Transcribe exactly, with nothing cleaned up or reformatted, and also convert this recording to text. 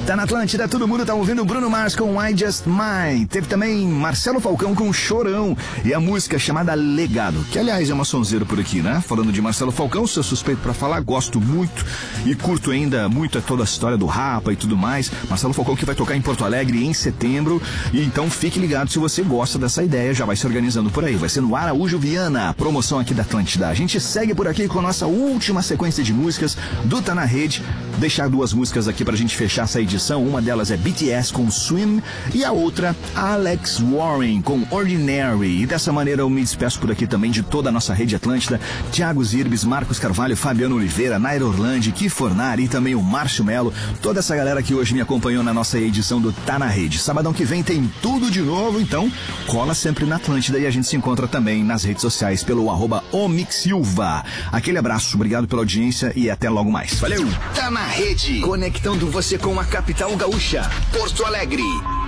Tá na Atlântida, todo mundo tá ouvindo Bruno Mars com I Just Might. Teve também Marcelo Falcão com Chorão e a música chamada Legado, que aliás é uma sonzeira por aqui, né? Falando de Marcelo Falcão, sou suspeito pra falar, gosto muito e curto ainda muito toda a história do Rapa e tudo mais. Marcelo Falcão que vai tocar em Porto Alegre em setembro, e então fique ligado se você gosta dessa ideia, já vai se organizando por aí. Vai ser no Araújo Viana, promoção aqui da Atlântida. A gente segue por aqui com a nossa última sequência de músicas do Tá Na Rede. Deixar duas músicas aqui pra gente fechar essa edição. Uma delas é B T S com Swim e a outra Alex Warren com Ordinary. E dessa maneira eu me despeço por aqui também de toda a nossa rede Atlântida. Thiago Zirbes, Marcos Carvalho, Fabiano Oliveira, Naira Orlandi, Ki Fornari e também o Márcio Melo. Toda essa galera que hoje me acompanhou na nossa edição do Tá Na Rede. Sabadão que vem tem tudo de novo, então cola sempre na Atlântida e a gente se encontra também nas redes sociais pelo arroba Omixsilva. Aquele abraço, obrigado pela audiência e até logo mais. Valeu! Tá Na Rede, conectando você com a capital gaúcha, Porto Alegre.